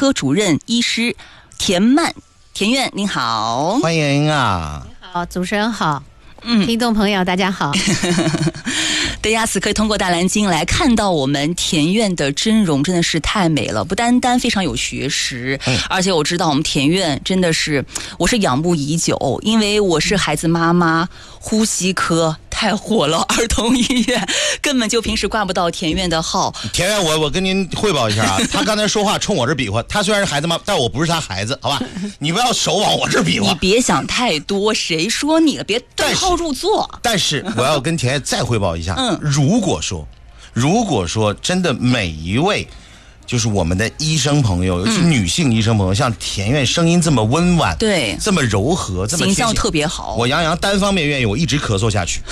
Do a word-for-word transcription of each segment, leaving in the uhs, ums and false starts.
科主任医师田曼。田院您好。 欢迎啊。 好，主持人好。 嗯， 听众朋友大家好。 对呀，此刻通过大蓝鲸来看到我们田院的真容真的是太美了，不单单非常有学识，嗯、而且我知道我们田院真的是我是仰慕已久，因为我是孩子妈妈，呼吸科太火了，儿童医院根本就平时挂不到田院的号。 田院，我我跟您汇报一下啊，他刚才说话冲我这比划，他虽然是孩子妈，但我不是他孩子，好吧？你不要手往我这比划。 你别想太多，谁说你了？别对号入座。 但是我要跟田院再汇报一下， 嗯， 如果说，如果说真的每一位。就是我们的医生朋友，尤其女性医生朋友，嗯、像田院声音这么温婉， 对， 这么柔和，这么形象特别好。 我杨洋单方面愿意，我一直咳嗽下去，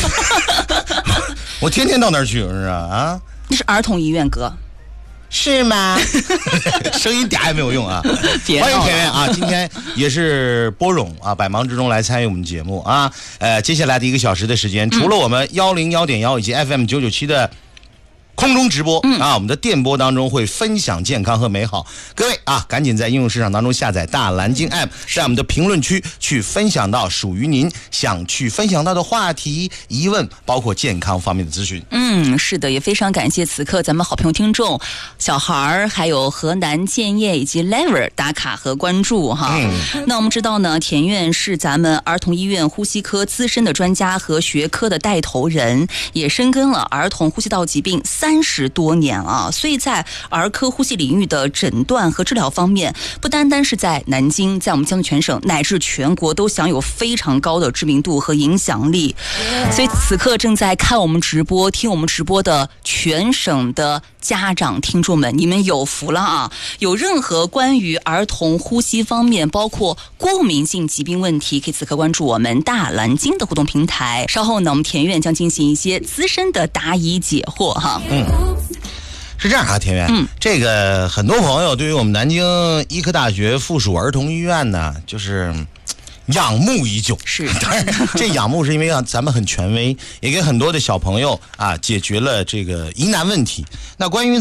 我天天到那儿去，是吧？啊， 那是儿童医院哥， 是吗？声音嗲也没有用啊！欢迎田院啊！今天也是波冗啊，百忙之中来参与我们节目啊。呃，接下来的一个小时的时间，除了我们幺零幺点幺以及 F M 九九七的。空中直播、嗯、啊，我们的电波当中会分享健康和美好。各位啊，赶紧在应用市场当中下载大蓝鲸 App， 在我们的评论区去分享到属于您想去分享到的话题、疑问，包括健康方面的资讯。 嗯，是的，也非常感谢此刻咱们好朋友听众小孩，还有河南建业以及 Lever 打卡和关注哈。嗯、那我们知道呢，田院是咱们儿童医院呼吸科资深的专家和学科的带头人，也深耕了儿童呼吸道疾病三十多年啊，所以在儿科呼吸领域的诊断和治疗方面，不单单是在南京，在我们江苏全省乃至全国都享有非常高的知名度和影响力。所以此刻正在看我们直播、听我们直播的全省的家长听众们，你们有福了啊！有任何关于儿童呼吸方面，包括过敏性疾病问题，可以此刻关注我们大蓝鲸的互动平台。稍后呢，我们田院将进行一些资深的答疑解惑哈。 嗯，是这样啊，田院，嗯，这个很多朋友对于我们南京医科大学附属儿童医院呢，就是仰慕已久。 是， 当然这仰慕是因为啊，咱们很权威，也给很多的小朋友啊解决了这个疑难问题。那关于